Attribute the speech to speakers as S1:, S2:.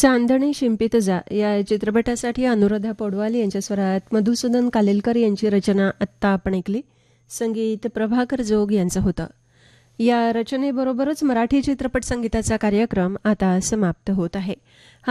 S1: चांदणे शिंपीत जा या चित्रपटासाठी अनुराधा पौडवाल यांच्या स्वरात मधुसूदन कालेलकर यांची रचना आत्ता आपण ऐकली. संगीत प्रभाकर जोग यांचं होतं. या रचनेबरोबरच मराठी चित्रपट संगीताचा कार्यक्रम आता समाप्त होत आहे.